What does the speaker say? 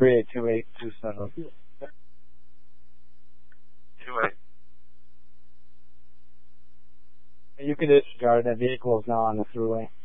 3382827. 28. You can disregard that vehicle is now on the thruway.